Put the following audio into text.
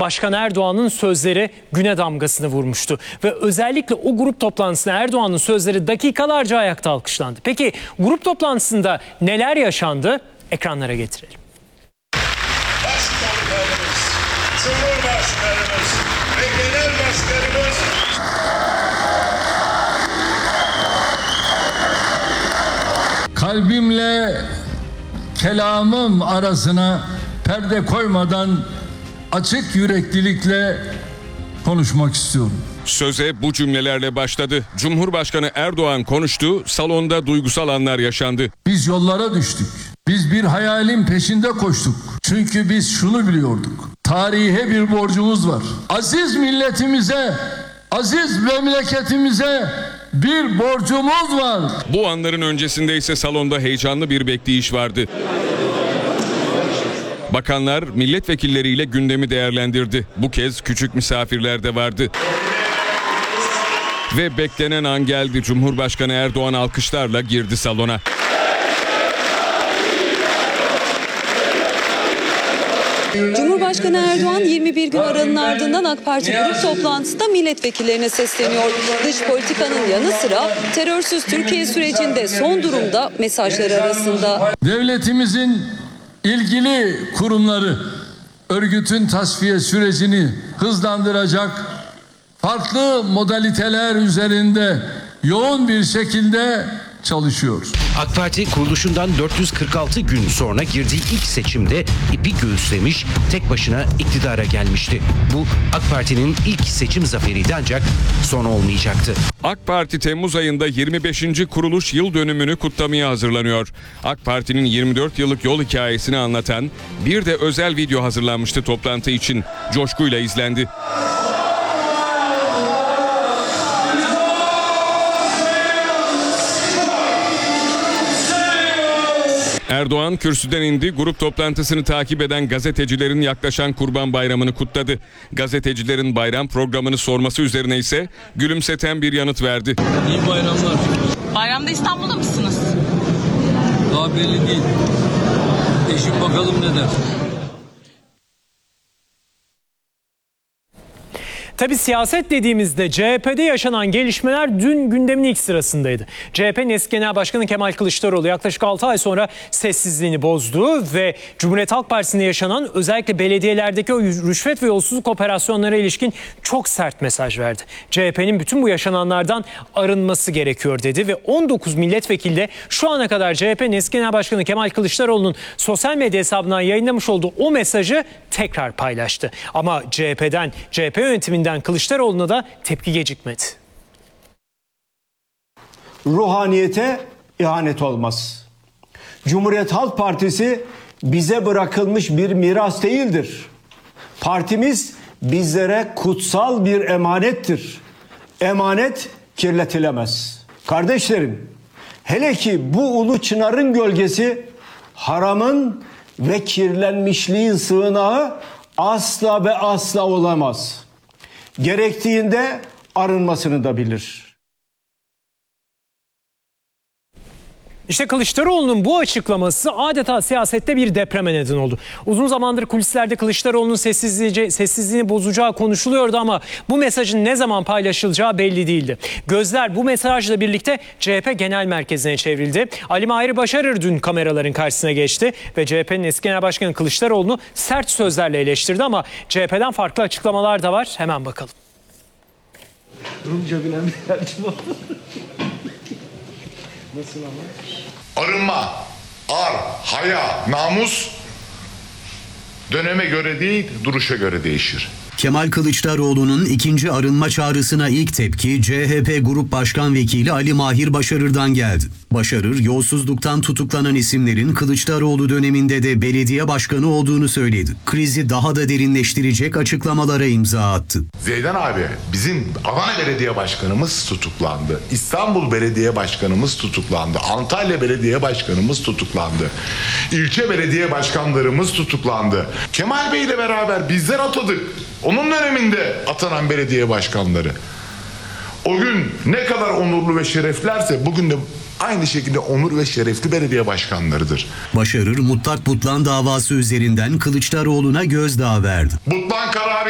Başkan Erdoğan'ın sözleri güne damgasını vurmuştu. Ve özellikle o grup toplantısında Erdoğan'ın sözleri dakikalarca ayakta alkışlandı. Peki grup toplantısında neler yaşandı? Ekranlara getirelim. Başkanlarımız, Cumhurbaşkanımız ve Genel Başkanımız kalbimle kelamım arasına perde koymadan açık yüreklilikle konuşmak istiyorum. Söze bu cümlelerle başladı. Cumhurbaşkanı Erdoğan konuştu, salonda duygusal anlar yaşandı. Biz yollara düştük. Biz bir hayalin peşinde koştuk. Çünkü biz şunu biliyorduk. Tarihe bir borcumuz var. Aziz milletimize, aziz memleketimize bir borcumuz var. Bu anların öncesinde ise salonda heyecanlı bir bekleyiş vardı. Bakanlar milletvekilleriyle gündemi değerlendirdi. Bu kez küçük misafirler de vardı. Ve beklenen an geldi. Cumhurbaşkanı Erdoğan alkışlarla girdi salona. Cumhurbaşkanı Erdoğan 21 gün aranın ardından AK Parti grup toplantısında milletvekillerine sesleniyor. Dış politikanın yanı sıra terörsüz Türkiye sürecinde son durumda mesajları arasında. Devletimizin ilgili kurumları örgütün tasfiye sürecini hızlandıracak farklı modaliteler üzerinde yoğun bir şekilde çalışıyor. AK Parti kuruluşundan 446 gün sonra girdiği ilk seçimde ipi göğüslemiş, tek başına iktidara gelmişti. Bu AK Parti'nin ilk seçim zaferiydi ancak son olmayacaktı. AK Parti Temmuz ayında 25. kuruluş yıl dönümünü kutlamaya hazırlanıyor. AK Parti'nin 24 yıllık yol hikayesini anlatan bir de özel video hazırlanmıştı toplantı için. Coşkuyla izlendi. Erdoğan kürsüden indi, grup toplantısını takip eden gazetecilerin yaklaşan Kurban Bayramı'nı kutladı. Gazetecilerin bayram programını sorması üzerine ise gülümseten bir yanıt verdi. İyi bayramlar. Bayramda İstanbul'da mısınız? Daha belli değil. Eşim bakalım ne der. Tabii siyaset dediğimizde CHP'de yaşanan gelişmeler dün gündemin ilk sırasındaydı. CHP'nin eski Genel Başkanı Kemal Kılıçdaroğlu yaklaşık 6 ay sonra sessizliğini bozdu ve Cumhuriyet Halk Partisi'nde yaşanan özellikle belediyelerdeki o rüşvet ve yolsuzluk operasyonlarına ilişkin çok sert mesaj verdi. CHP'nin bütün bu yaşananlardan arınması gerekiyor dedi ve 19 milletvekili de şu ana kadar CHP'nin eski Genel Başkanı Kemal Kılıçdaroğlu'nun sosyal medya hesabından yayınlamış olduğu o mesajı tekrar paylaştı. Ama CHP yönetiminden Kılıçdaroğlu'na da tepki gecikmedi. Ruhaniyete ihanet olmaz. Cumhuriyet Halk Partisi bize bırakılmış bir miras değildir. Partimiz bizlere kutsal bir emanettir. Emanet kirletilemez. Kardeşlerim, hele ki bu ulu çınarın gölgesi haramın ve kirlenmişliğin sığınağı asla ve asla olamaz. Gerektiğinde arınmasını da bilir. İşte Kılıçdaroğlu'nun bu açıklaması adeta siyasette bir depreme neden oldu. Uzun zamandır kulislerde Kılıçdaroğlu'nun sessizliğini bozacağı konuşuluyordu ama bu mesajın ne zaman paylaşılacağı belli değildi. Gözler bu mesajla birlikte CHP Genel Merkezi'ne çevrildi. Ali Mahir Başarır dün kameraların karşısına geçti ve CHP'nin eski Genel Başkanı Kılıçdaroğlu'nu sert sözlerle eleştirdi ama CHP'den farklı açıklamalar da var. Hemen bakalım. Nasıl ama? arınma, ar, haya, namus döneme göre değil, duruşa göre değişir. Kemal Kılıçdaroğlu'nun ikinci arınma çağrısına ilk tepki CHP Grup Başkan Vekili Ali Mahir Başarır'dan geldi. Başarır, yolsuzluktan tutuklanan isimlerin Kılıçdaroğlu döneminde de belediye başkanı olduğunu söyledi. Krizi daha da derinleştirecek açıklamalara imza attı. Zeydan abi, bizim Adana Belediye Başkanımız tutuklandı. İstanbul Belediye Başkanımız tutuklandı. Antalya Belediye Başkanımız tutuklandı. İlçe belediye başkanlarımız tutuklandı. Kemal Bey ile beraber bizler atadık. Onun döneminde atanan belediye başkanları. O gün ne kadar onurlu ve şereflerse bugün de aynı şekilde onur ve şerefli belediye başkanlarıdır. Başarır, Mutlak Butlan davası üzerinden Kılıçdaroğlu'na gözdağı verdi. Butlan kararı